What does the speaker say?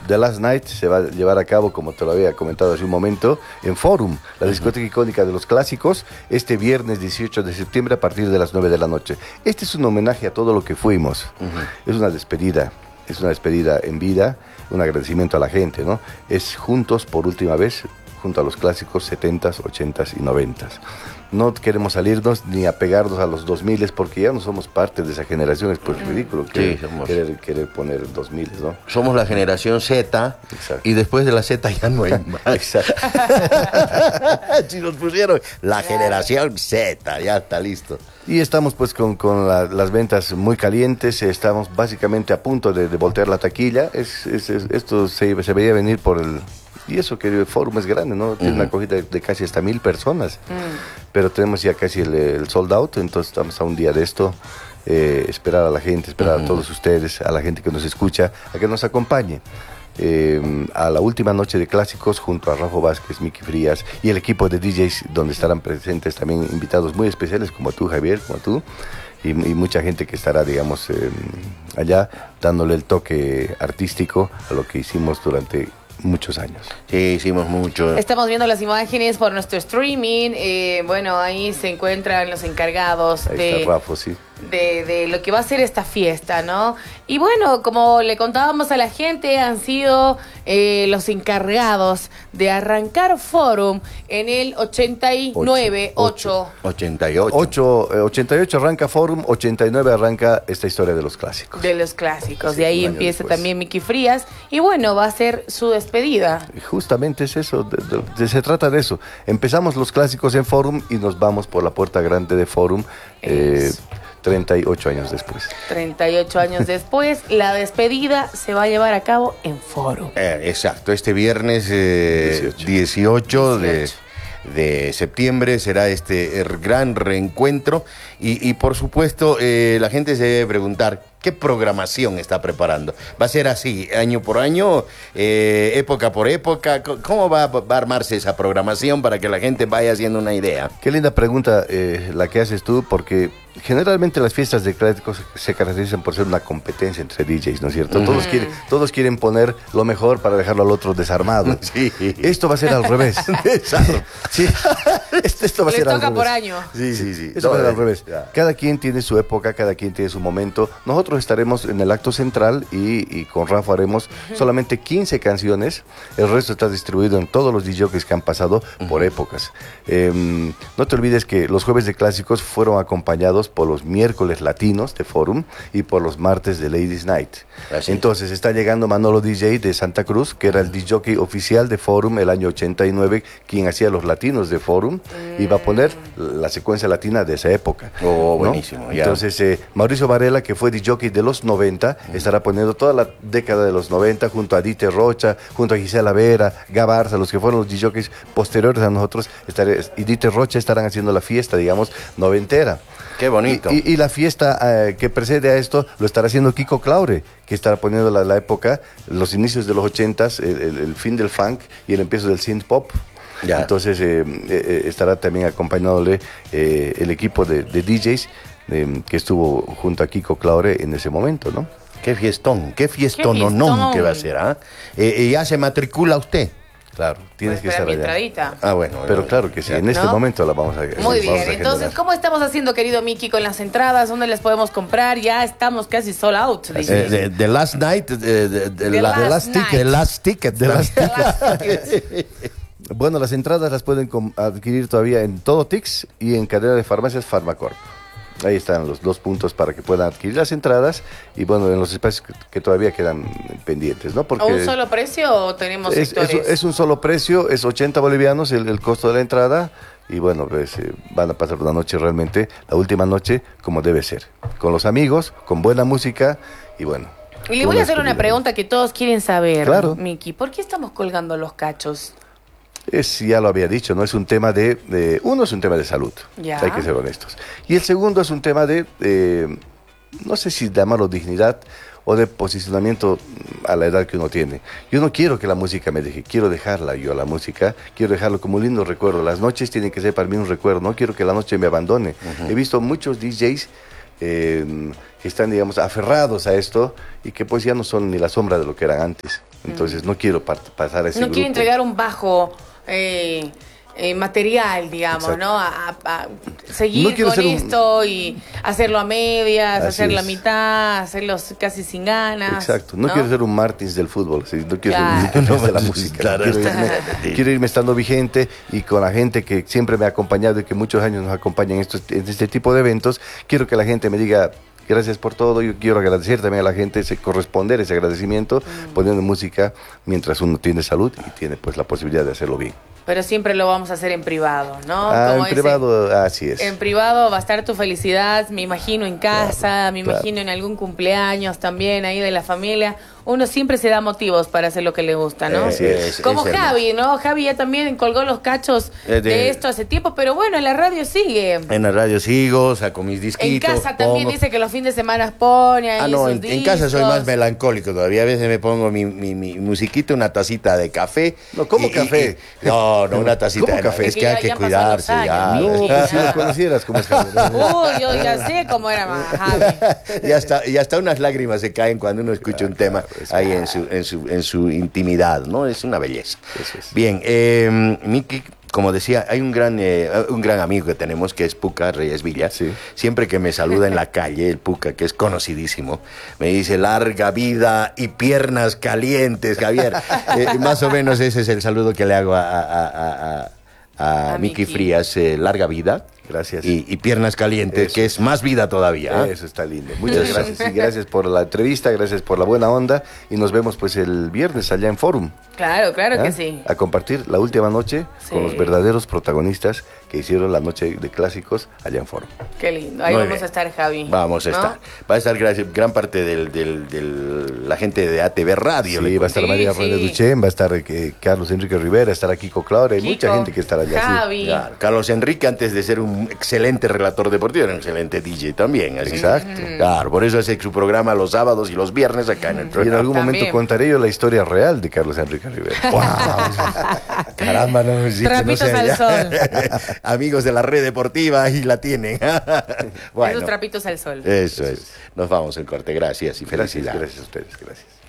The Last Night se va a llevar a cabo, como te lo había comentado hace un momento, en Forum, la discoteca icónica de los clásicos, este viernes 18 de septiembre a partir de las 9 de la noche. Este es un homenaje a todo lo que fuimos. Es una despedida en vida, un agradecimiento a la gente, ¿no? Es juntos por última vez, junto a los clásicos 70s, 80s y 90s. No queremos salirnos ni apegarnos a los 2000 porque ya no somos parte de esa generación, es pues ridículo querer poner 2000, ¿no? Somos la generación Z. Exacto. Y después de la Z ya no hay más. Exacto. Si nos pusieron la generación Z, ya está listo. Y estamos pues con las ventas muy calientes, estamos básicamente a punto de voltear la taquilla. Esto se veía venir por el... Y eso que el Forum es grande, ¿no? Tiene una acogida de casi hasta 1000 personas. Pero tenemos ya casi el sold out, entonces estamos a un día de esto. Esperar a la gente, esperar a todos ustedes, a la gente que nos escucha, a que nos acompañe. A la última noche de clásicos junto a Rafa Vázquez, Miki Frías y el equipo de DJs, donde estarán presentes también invitados muy especiales como tú, Javier, como tú. Y mucha gente que estará, digamos, allá dándole el toque artístico a lo que hicimos durante muchos años. Sí, hicimos mucho. Estamos viendo las imágenes por nuestro streaming. Bueno, ahí se encuentran los encargados está Rafa, sí, de lo que va a ser esta fiesta, ¿no? Y bueno, como le contábamos a la gente, han sido los encargados de arrancar Forum en el 88. 88 arranca Forum, 89 arranca esta historia de los clásicos. De los clásicos. De ahí empieza también Miki Frías. Y bueno, va a ser su despedida. Justamente es eso, se trata de eso. Empezamos los clásicos en Forum y nos vamos por la puerta grande de Forum. 38 años después. 38 años después, la despedida se va a llevar a cabo en Forum. Exacto, este viernes 18 de septiembre será este gran reencuentro y por supuesto la gente se debe preguntar ¿qué programación está preparando? ¿Va a ser así, año por año, época por época? ¿Cómo va a armarse esa programación para que la gente vaya haciendo una idea? Qué linda pregunta la que haces tú, porque generalmente las fiestas de clásicos se caracterizan por ser una competencia entre DJs, ¿no es cierto? Todos quieren poner lo mejor para dejarlo al otro desarmado. Sí. Esto va a ser al revés. Sí. Esto va a ser al revés. Les toca por año. Sí. Esto va a ser al revés. Cada quien tiene su época, cada quien tiene su momento. Nosotros estaremos en el acto central y con Rafa haremos solamente 15 canciones. El resto está distribuido en todos los DJs que han pasado por épocas. No te olvides que los jueves de clásicos fueron acompañados por los miércoles latinos de Forum y por los martes de Ladies Night. Entonces está llegando Manolo DJ de Santa Cruz, que era el DJ oficial de Forum el año 89, quien hacía los latinos de Forum y va a poner la secuencia latina de esa época. Oh, buenísimo. ¿No? Entonces Mauricio Varela, que fue DJ de los 90, estará poniendo toda la década de los 90 junto a Dite Rocha, junto a Gisela Vera, Gabarza, los que fueron los DJs posteriores a nosotros, y Dite Rocha estarán haciendo la fiesta, digamos, noventera. Qué bonito. Y la fiesta que precede a esto lo estará haciendo Kiko Claure, que estará poniendo la época, los inicios de los 80s, el fin del funk y el empiezo del synth pop. Ya. Entonces estará también acompañándole el equipo de DJs que estuvo junto a Kiko Claure en ese momento, ¿no? Qué fiestón que va a ser, ¿ah? ¿Ya se matricula usted? Claro, tienes que estar allá. Entradita. Bueno. Pero claro que sí, en este momento la vamos a... Muy bien, entonces, ¿cómo estamos haciendo, querido Miki, con las entradas? ¿Dónde las podemos comprar? Ya estamos casi sold out. The Last Night, The Last Ticket. Bueno, las entradas las pueden adquirir todavía en Todo Tix y en cadena de farmacias Farmacorp. Ahí están los dos puntos para que puedan adquirir las entradas y bueno, en los espacios que todavía quedan pendientes, ¿no? Porque ¿a un solo precio o tenemos sectores? Es un solo precio, es 80 bolivianos el costo de la entrada y bueno, pues van a pasar una noche realmente, la última noche como debe ser, con los amigos, con buena música y bueno. Y le voy a hacer una pregunta que todos quieren saber, claro. Miki, ¿por qué estamos colgando los cachos? Ya lo había dicho, ¿no? Es un tema uno es un tema de salud, hay que ser honestos. Y el segundo es un tema no sé si llamarlo dignidad o de posicionamiento a la edad que uno tiene. Yo no quiero que la música me deje, quiero dejarla yo a la música, quiero dejarlo como un lindo recuerdo. Las noches tienen que ser para mí un recuerdo, no quiero que la noche me abandone. He visto muchos DJs que están, digamos, aferrados a esto y que pues ya no son ni la sombra de lo que eran antes. Entonces no quiero pasar a ese No grupo. quiere entregar un bajo material, digamos, Exacto. ¿no? A seguir No quiero con ser un- esto y hacerlo a medias, Así hacer la es. mitad, hacerlo casi sin ganas. Exacto, no quiero ser un Martins del fútbol, ¿sí? No quiero Claro. ser un Martins de la música. Claro. Quiero irme estando vigente y con la gente que siempre me ha acompañado y que muchos años nos acompaña en este tipo de eventos. Quiero que la gente me diga gracias por todo. Yo quiero agradecer también a la gente, corresponder ese agradecimiento poniendo música mientras uno tiene salud y tiene pues la posibilidad de hacerlo bien. Pero siempre lo vamos a hacer en privado, ¿no? En Como privado, así es. En privado va a estar tu felicidad, me imagino en casa, me imagino en algún cumpleaños también ahí de la familia. Uno siempre se da motivos para hacer lo que le gusta, ¿no? Así es. Como es Javi, ¿no? Javi ya también colgó los cachos de esto hace tiempo, pero bueno, en la radio sigue. En la radio sigo, saco mis disquitos. En casa también pongo- dice que los fines de semana pone ahí no, sus en casa soy discos. más melancólico todavía. A veces me pongo mi musiquita, una tacita de café. No, ¿cómo café? No, una tacita ¿Cómo de café? Es que hay que Ya pasan los cuidarse años, ya. mijo. No, si lo conocieras como es Javi. Uy, yo ya sé cómo era más Javi. Y hasta unas lágrimas se caen cuando uno escucha un tema ahí en su intimidad, ¿no? Es una belleza. Eso es. Bien, Miki, como decía, hay un gran amigo que tenemos que es Puca Reyes Villa. Sí. Siempre que me saluda en la calle, el Puca, que es conocidísimo, me dice larga vida y piernas calientes, Javier. Más o menos ese es el saludo que le hago a Miki Miki. Frías, larga vida. Gracias. Y piernas calientes, Eso que es más vida todavía. ¿Ah? Eso está lindo. Muchas gracias. Y gracias por la entrevista, gracias por la buena onda. Y nos vemos pues el viernes allá en Forum. Claro, claro ¿Ah? que sí. A compartir la última noche con Sí. los verdaderos protagonistas que hicieron la noche de clásicos allá en Forum. Qué lindo. Ahí Muy vamos bien. a estar, Javi. Vamos a ¿no? estar. Va a estar gran parte la gente de ATV Radio. Sí, va a estar Sí, María sí. Fuentes Duché, va a estar Carlos Enrique Rivera, estará Kiko Claure, hay Kiko, mucha gente que estará allá. sí. Javi. Claro, Carlos Enrique, antes de ser un excelente relator deportivo, era un excelente DJ también. Así. Exacto. Claro, por eso hace su programa los sábados y los viernes acá en el Y en programa. algún momento También. contaré yo la historia real de Carlos Enrique Rivera. Caramba, no, sí, que no Trapitos sea al ya. sol. Amigos de la red deportiva, ahí la tienen. Bueno, Esos trapitos al sol. eso es. Nos vamos en corte. Gracias y Gracias, felicidades. gracias a ustedes, gracias.